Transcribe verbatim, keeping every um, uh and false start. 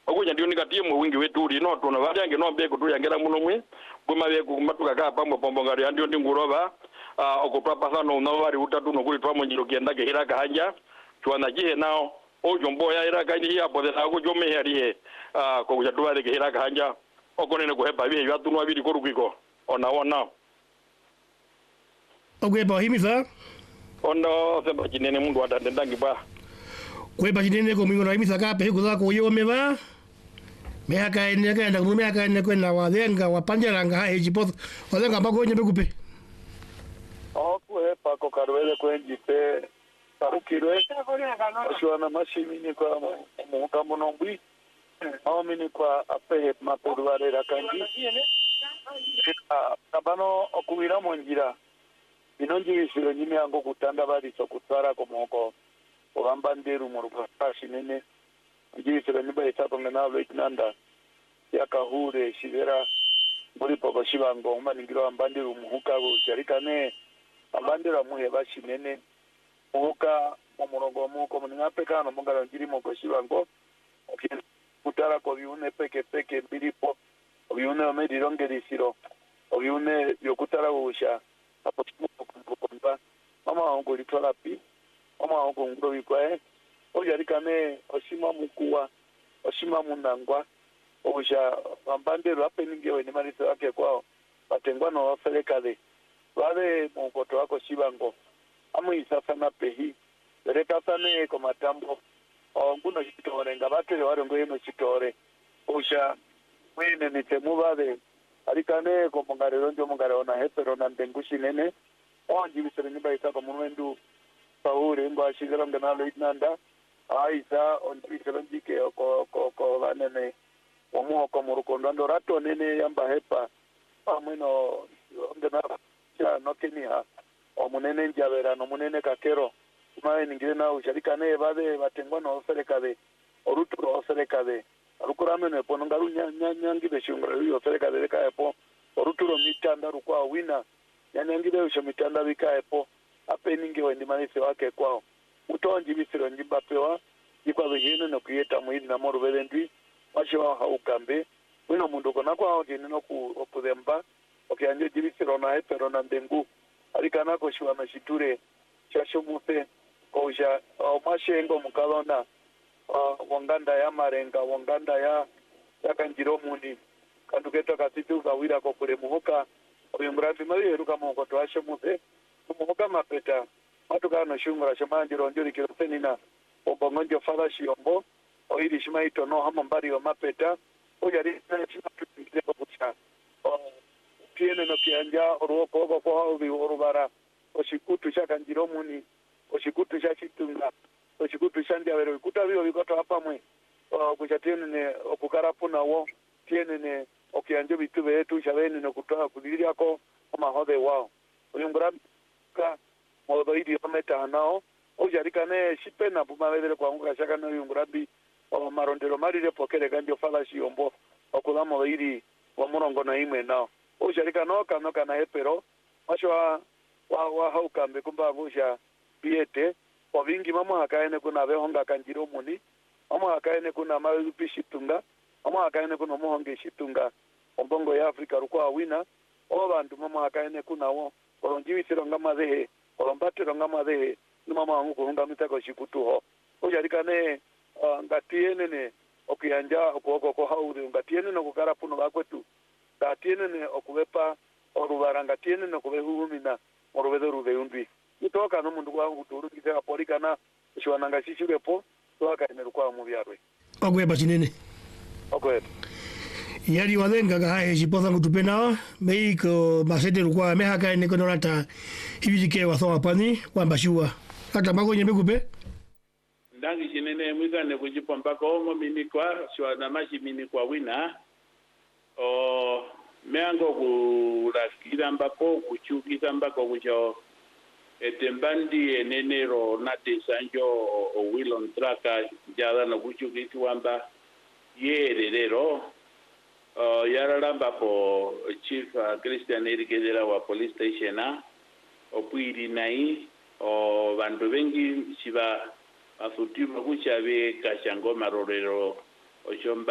okunya ndio nikatie mu wingi wetu ri no tuna vali ange no beko tu yangera muno mwe kuma beko kumatuka ka pamwe pombo ngari ndio ndi nguroba okutwa pasano na vari utatu no kuli twa monjiro kienda ke hiraka hanja twana jihe nao ojo mboya hiraka ni hapo de ako jome heri he ko kuja tuwale ke hiraka hanja okonene ko hepa bihe yatu no biri korukiko ona ona ogwe ba himisa ono seba jinene mundu atandangi ba kwe ba jinene ko mingo na himisa ka pe kuza ko yome ba meaka ene ka nda meaka ene ko na wadenga wapanjeranga ha ejipo wadenga bagonye bekupe okwe pa ko karwele kwenji pe parukirwe shwana mashimi ni kwa mu kamo nombwi au mini kwa ape mapurware rakanji kabano okuwira monjira inonji bisiro nyime yango kutanda bari so kutwara ko moko ogamba nderu mu rukashi nene njibisiro niba itapo ngana lieutenant yakahure shibera muri pogo shibango maningiro ambandiru muhuka go sharikane abandira muhe bashinene muhuka mu murongo muko muningape kana mungara njiri mu go shibango kutara ko biune peke peke bilipo biune omedi rongerisiro biune yokutara usha apo kumba mama wangu litwala pi mama wangu ngro bikwae ojarikane oshima mukuwa oshima munangwa osha ambandero apeningewe ni marisa wake kwao batengwa no wafelekale wale mukoto wako shibango amu isafana pehi bereka sane ko matambo onguno chitore ngabatele wale ngoye no chitore osha mwene nitemubale arikane ko mungare ronjo mungare ona hepero na ndengushi nene onji bisere niba isaka munwendu paure ngo ashigera ngana lieutenant aisa onjibisere njike ko ko ko vanene omuho ko murukondo ndo rato nene yamba hepa ameno ngana cha nokeniha omunene njabera no munene kakero mae ningire na usharikane bade batengwa no serikale oruturo serikale arukuramene pono ngarunya nyangide shungura yo serikale reka epo oruturo mitanda rukwa wina nyangide usho mitanda bika epo apeninge wendi manise wake kwao utonji bisiro njibapewa ikwa bihino no kuyeta muidi na moru belendwi washiwa haukambe wino mundu kona kwao kinino ku okudemba okianje jibisiro na hepero na ndengu arikana ko shiwa mashiture shashomuse koja omashengo mukalona wanganda ya marenga wanganda ya yakanjiro muni kanduketa kasitu kawira ko kule muhoka oyumrafi mari ruka moko twashe muse muhoka mapeta matukano shungura shamanjiro njuri kirosenina obongonjo fala shiombo oiri shimaito no hamambari wa mapeta oyari china tukile ko bucha tiene no kianja oroko ko ko hawi orubara oshikutu shakanjiro muni oshikutu shachitunga oshikutu shandia wero kutabiyo bikoto hapa mwe kuchatene ne okukarapu nawo tiene ne okianje bitube yetu shabene ne kutoa kudiria ko amahode wao oyungura ka modo idi ometa nao ojarika ne shipena bumabele kwa nguka shaka no yungurabi o marondero marire pokere kanjo fala shiombo okulamo idi wa murongo na imwe nao ojarika no kana kana hepero mashwa wa wa haukambe kumba busha biete kwa vingi mama hakaene kuna vehonga kanjiro muni mama hakaene kuna malupi shitunga mama hakaene kuna muhonge shitunga ombongo ya Afrika rukwa wina o bantu mama hakaene kuna wo olonjiwi sironga madehe olombate ronga madehe ni mama wangu kurunga mitako shikutuho ojarikane uh, ngatiene ne okiyanja okoko ko hauri ngatiene no kukarapuno bakwetu ngatiene ne okubepa orubara ngatiene no kubehuumina orubede rube undwi itoka no mundu wangu turukite aporikana shwananga shishurepo toka imerukwa mu byarwe ogwe bachinene ogwe yari wadenga ga he jipoza ngutupena meiko masete rukwa mehaka ene konorata ibijike wasoma pani kwamba shua hata magonye bekupe ndangi chinene mwigane kujipomba ko ngo mini kwa shwana maji mini kwa wina o meango kurakira mbako kuchukisa mbako kucho etembandi enenero nate sanjo o wilon traka jada no kuchukisi wamba yererero uh, yararamba po chief uh, Christian Erikedera wa police station na opuiri nai o bantu bengi siba afutiwa kuchabe kashango marorero ochomba